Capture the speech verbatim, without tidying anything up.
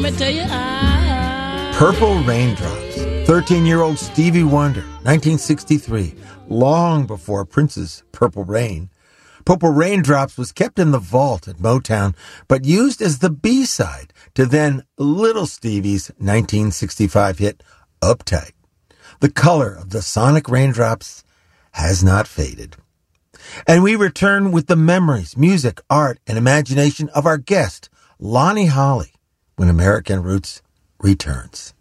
me tell you, I... Purple Raindrops. thirteen-year-old Stevie Wonder, nineteen sixty-three, long before Prince's Purple Rain. Purple Raindrops was kept in the vault at Motown, but used as the B-side to then Little Stevie's nineteen sixty-five hit, Uptight. The color of the sonic raindrops has not faded. And we return with the memories, music, art, and imagination of our guest, Lonnie Holley, when American Roots returns.